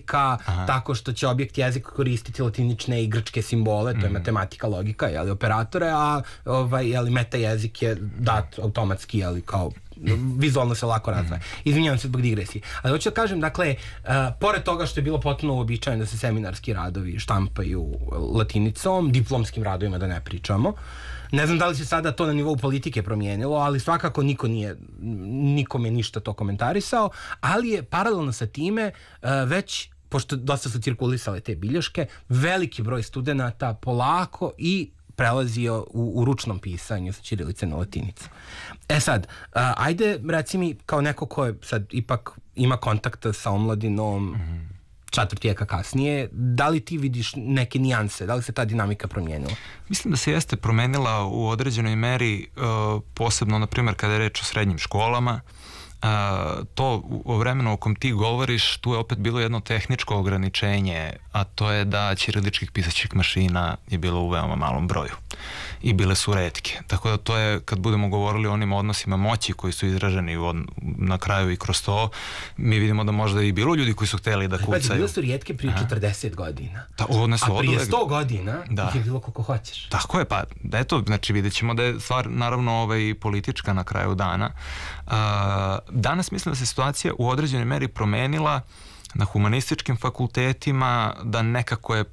jezika, tako što će objekt jezika koristiti latinične i grčke simbole, to je matematika, logika, operatore, a meta jezik je dat automatski, kao vizualno se lako razvaja. Izvinjavam se zbog digresije. Ali hoću da kažem, dakle, pored toga što je bilo potpuno uobičajeno da se seminarski radovi štampaju latinicom, diplomskim radovima da ne pričamo, ne znam da li se sada to na nivou politike promijenilo, ali svakako nikome ništa to komentarisao, ali je paralelno sa time već, pošto dosta su cirkulisale te bilješke, veliki broj studenata polako i prelazio u ručnom pisanju sa ćirilice na latinicu. Sad, ajde reci mi kao neko ko je sad ipak ima kontakta sa omladinom četvrt vijeka kasnije, da li ti vidiš neke nijanse, da li se ta dinamika promijenila? Mislim da se jeste promenila u određenoj meri, posebno, na primjer, kada je reč o srednjim školama. To u vremenu o kom ti govoriš, tu je opet bilo jedno tehničko ograničenje, a to je da ćiriličkih pisaćih mašina je bilo u veoma malom broju i bile su retke. Tako da to je, kad budemo govorili o onim odnosima moći koji su izraženi na kraju i kroz to, mi vidimo da možda i bilo ljudi koji su hteli da kucaju. Bile su rijetke prije 40 godina. A prije 100 godina ih je bilo koliko hoćeš. Tako je, pa eto, znači vidjet ćemo da je stvar naravno politička na kraju dana. Danas mislim da se situacija u određenoj meri promenila na humanističkim fakultetima, da nekako je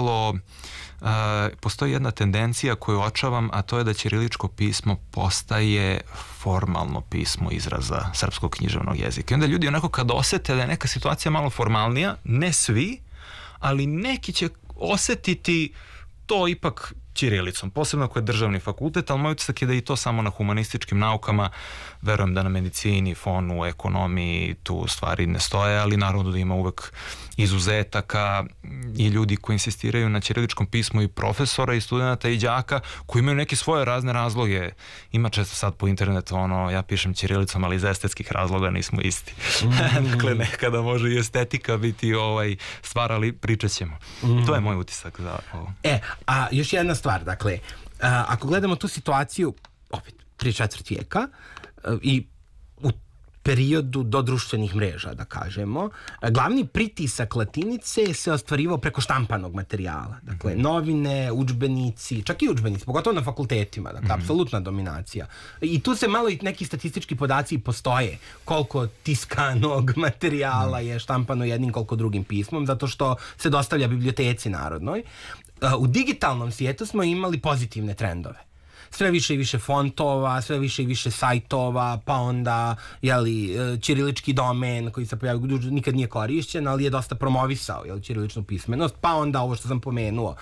postoji jedna tendencija koju uočavam, a to je da ćiriličko pismo postaje formalno pismo izraza srpskog književnog jezika. I onda ljudi onako kad osete da je neka situacija malo formalnija, ne svi, ali neki će osetiti to ipak ćirilicom, posebno ako je državni fakultet, ali moj utisak je da i to samo na humanističkim naukama, verujem da na medicini, fonu, ekonomiji tu stvari ne stoje, ali naravno da ima uvek izuzetaka i ljudi koji insistiraju na ćiriličkom pismu, i profesora i studenta i đaka koji imaju neke svoje razne razloge. Ima često sad po internetu ja pišem ćirilicom, ali iz estetskih razloga nismo isti. Dakle, nekada može i estetika biti stvar, ali pričat ćemo. To je moj utisak za ovo. A još jedna stvar, dakle, ako gledamo tu situaciju, opet, 3/4 vijeka i u periodu do društvenih mreža, da kažemo, glavni pritisak latinice se ostvarivao preko štampanog materijala. Dakle, novine, udžbenici, čak i udžbenici, pogotovo na fakultetima, dakle, apsolutna dominacija. I tu se malo i neki statistički podaci postoje, koliko tiskanog materijala je štampano jednim, koliko drugim pismom, zato što se dostavlja biblioteci narodnoj. U digitalnom svijetu smo imali pozitivne trendove. Sve više i više fontova, sve više i više sajtova, pa onda ćirilički domen koji se pojavio, nikad nije korišćen, ali je dosta promovisao ćiriličnu pismenost, pa onda ovo što sam pomenuo,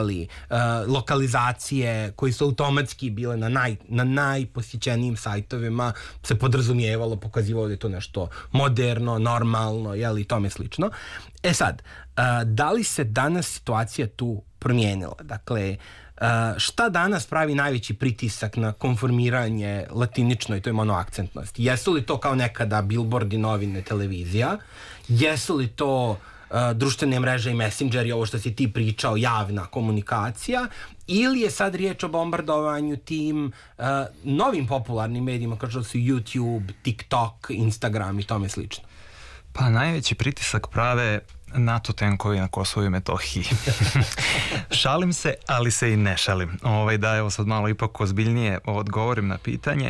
lokalizacije koji su automatski bile na najposjećenijim sajtovima, se podrazumijevalo, pokazivalo da je to nešto moderno, normalno, i tome slično. Sad, da li se danas situacija tu promijenila? Dakle, šta danas pravi najveći pritisak na konformiranje latiničnoj toj monoakcentnosti? Jesu li to kao nekada bilbordi, novine, televizija? Jesu li to društvene mreže i messengeri, ovo što si ti pričao, javna komunikacija? Ili je sad riječ o bombardovanju tim novim popularnim medijima kao što su YouTube, TikTok, Instagram i tome slično? Pa najveći pritisak prave NATO tenkovi na Kosovu i Metohiji. Šalim se, ali se i ne šalim. Da, evo sad malo ipak ozbiljnije odgovorim na pitanje.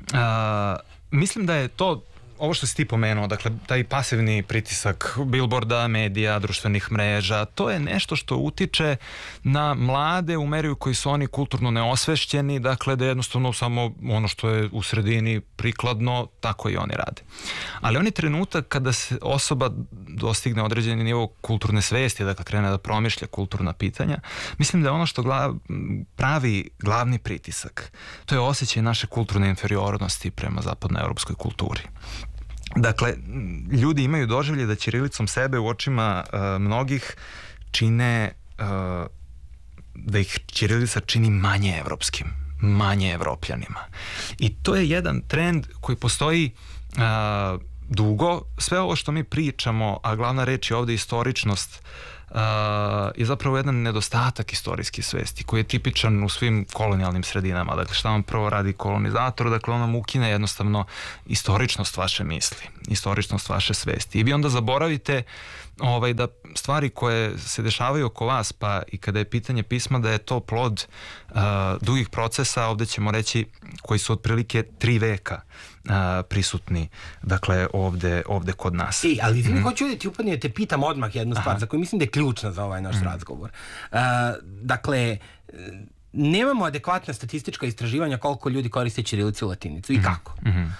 Mislim da je to, ovo što si ti pomenuo, dakle, taj pasivni pritisak bilborda, medija, društvenih mreža, to je nešto što utiče na mlade u meri u koji su oni kulturno neosvešćeni, dakle, da jednostavno samo ono što je u sredini prikladno, tako i oni rade. Ali oni trenutak kada se osoba dostigne određeni nivo kulturne svesti, dakle, krene da promišlja kulturna pitanja, mislim da je ono što pravi glavni pritisak, to je osjećaj naše kulturne inferiornosti prema zapadnoevropskoj kulturi. Dakle, ljudi imaju doživlje da ćirilicom sebe u očima mnogih čine, da ih ćirilica čini manje evropskim, manje evropljanima. I to je jedan trend koji postoji dugo. Sve ovo što mi pričamo, a glavna reč je ovdje istoričnost je zapravo jedan nedostatak istorijske svesti koji je tipičan u svim kolonijalnim sredinama. Dakle, šta vam prvo radi kolonizator? Dakle, on vam ukine jednostavno istoričnost vaše misli, istoričnost vaše svesti. I vi onda zaboravite da stvari koje se dešavaju oko vas, pa i kada je pitanje pisma, da je to plod dugih procesa, ovde ćemo reći, koji su otprilike 3 veka prisutni, dakle, ovde kod nas. Ali izvini, hoću da ti upadnem, da te pitam odmah jednu stvar za koju mislim da je ključna za ovaj naš razgovor. Dakle, nemamo adekvatna statistička istraživanja koliko ljudi koriste ćirilicu i latinicu i kako.